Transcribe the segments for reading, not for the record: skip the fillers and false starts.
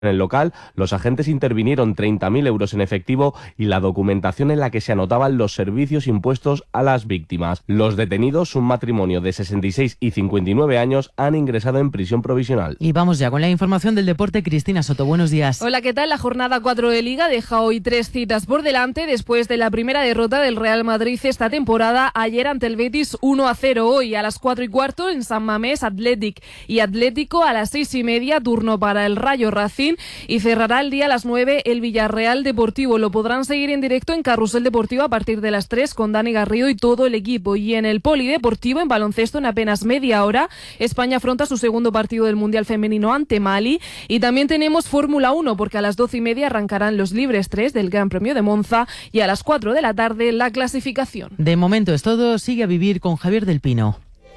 En el local, los agentes intervinieron 30.000 euros en efectivo y la documentación en la que se anotaban los servicios impuestos a las víctimas. Los detenidos, un matrimonio de 66 y 59 años, han ingresado en prisión provisional. Y vamos ya con la información del deporte. Cristina Soto, buenos días. Hola, ¿qué tal? La jornada 4 de Liga deja hoy 3 citas por delante después de la primera derrota del Real Madrid esta temporada, ayer ante el Betis 1-0. Hoy a las 4:15 en San Mamés, Athletic y Atlético. A las 6:30, turno para el Rayo Racing. Y cerrará el día a las 9 el Villarreal Deportivo. Lo podrán seguir en directo en Carrusel Deportivo a partir de las 3 con Dani Garrido y todo el equipo. Y en el Polideportivo, en baloncesto, en apenas media hora, España afronta su segundo partido del Mundial Femenino ante Mali. Y también tenemos Fórmula 1 porque a las 12:30 arrancarán los libres 3 del Gran Premio de Monza y a las 4 de la tarde la clasificación. De momento es todo. Sigue a vivir con Javier del Pino.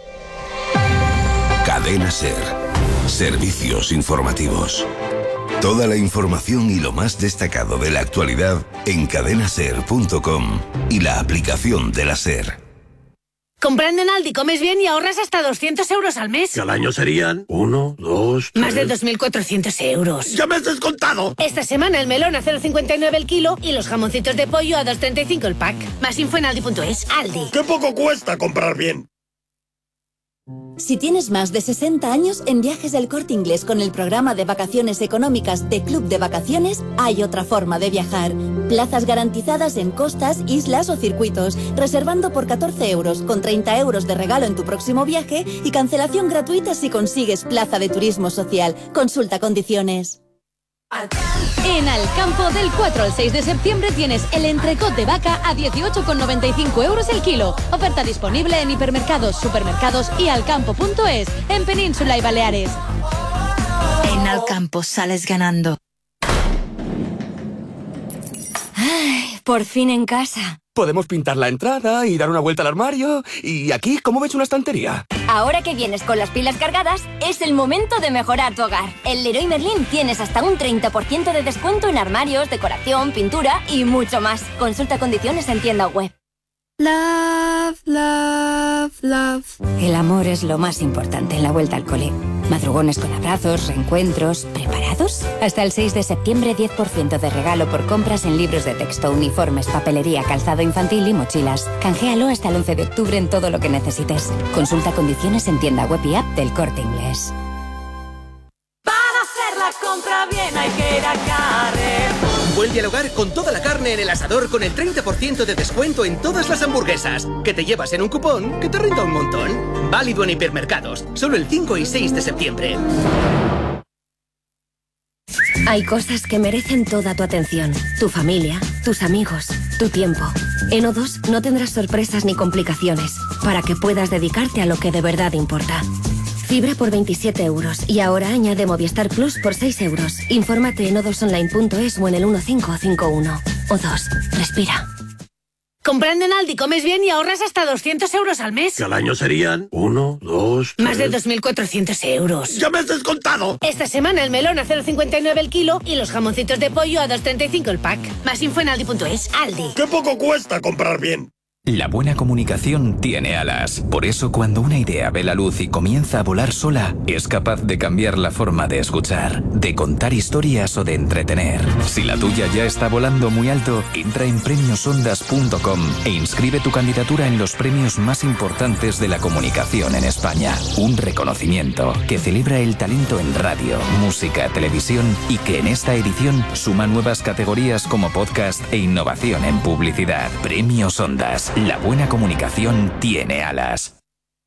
Cadena SER. Servicios informativos. Toda la información y lo más destacado de la actualidad en cadenaser.com y la aplicación de la SER. Comprando en Aldi comes bien y ahorras hasta 200 euros al mes. Que al año serían 1, 2, 3... Más de 2.400 euros. ¡Ya me has descontado! Esta semana el melón a 0,59 el kilo y los jamoncitos de pollo a 2,35 el pack. Más info en aldi.es. Aldi. ¡Qué poco cuesta comprar bien! Si tienes más de 60 años, en Viajes del Corte Inglés con el programa de vacaciones económicas de Club de Vacaciones, hay otra forma de viajar. Plazas garantizadas en costas, islas o circuitos, reservando por 14 euros, con 30 euros de regalo en tu próximo viaje y cancelación gratuita si consigues plaza de turismo social. Consulta condiciones. En Alcampo, del 4 al 6 de septiembre tienes el entrecot de vaca a 18,95 euros el kilo. Oferta disponible en hipermercados, supermercados y alcampo.es, en Península y Baleares. En Alcampo sales ganando. Ay, por fin en casa. Podemos pintar la entrada y dar una vuelta al armario. Y aquí, ¿cómo ves una estantería? Ahora que vienes con las pilas cargadas, es el momento de mejorar tu hogar. En Leroy Merlin tienes hasta un 30% de descuento en armarios, decoración, pintura y mucho más. Consulta condiciones en tienda web. Love, love, love. El amor es lo más importante en la vuelta al cole. Madrugones con abrazos, reencuentros. ¿Preparados? Hasta el 6 de septiembre, 10% de regalo por compras en libros de texto, uniformes, papelería, calzado infantil y mochilas. Canjealo hasta el 11 de octubre en todo lo que necesites. Consulta condiciones en tienda web y app del Corte Inglés. Para hacer la compra bien hay que ir a Carrefour. Vuelve al hogar con toda la carne en el asador con el 30% de descuento en todas las hamburguesas, que te llevas en un cupón que te rinda un montón. Válido en hipermercados, solo el 5 y 6 de septiembre. Hay cosas que merecen toda tu atención. Tu familia, tus amigos, tu tiempo. En O2 no tendrás sorpresas ni complicaciones, para que puedas dedicarte a lo que de verdad importa. Fibra por 27 euros y ahora añade Movistar Plus por 6 euros. Infórmate en o2online.es o en el 1551. O2, respira. Comprando en Aldi comes bien y ahorras hasta 200 euros al mes. Que al año serían 1, 2, 3... Más de 2.400 euros. ¡Ya me has descontado! Esta semana el melón a 0,59 el kilo y los jamoncitos de pollo a 2,35 el pack. Más info en aldi.es. Aldi. ¡Qué poco cuesta comprar bien! La buena comunicación tiene alas. Por eso, cuando una idea ve la luz y comienza a volar sola, es capaz de cambiar la forma de escuchar, de contar historias o de entretener. Si la tuya ya está volando muy alto, entra en premiosondas.com e inscribe tu candidatura en los premios más importantes de la comunicación en España. Un reconocimiento que celebra el talento en radio, música, televisión y que en esta edición suma nuevas categorías como podcast e innovación en publicidad. Premios Ondas. La buena comunicación tiene alas.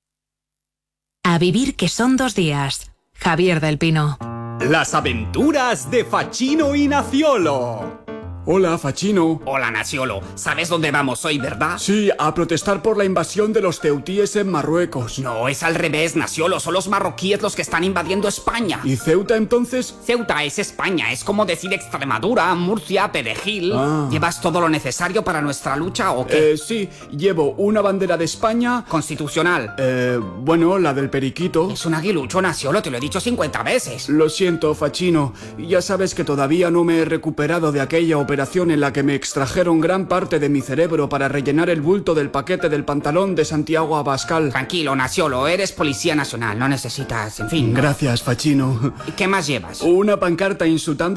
A vivir que son 2 días. Javier del Pino. Las aventuras de Facino y Naciolo. Hola, Facino. Hola, Naciolo. ¿Sabes dónde vamos hoy, verdad? Sí, a protestar por la invasión de los ceutíes en Marruecos. No, es al revés, Naciolo. Son los marroquíes los que están invadiendo España. ¿Y Ceuta, entonces? Ceuta es España. Es como decir Extremadura, Murcia, Perejil. ¿Llevas todo lo necesario para nuestra lucha o qué? Sí. Llevo una bandera de España... ¿Constitucional? Bueno, la del periquito. Es un aguilucho, Naciolo. Te lo he dicho 50 veces. Lo siento, Facino. Ya sabes que todavía no me he recuperado de aquella operación operación en la que me extrajeron gran parte de mi cerebro para rellenar el bulto del paquete del pantalón de Santiago Abascal. Tranquilo, Nasiolo, eres policía nacional, no necesitas, en fin. Gracias, Facchino. ¿Y qué más llevas? Una pancarta insultando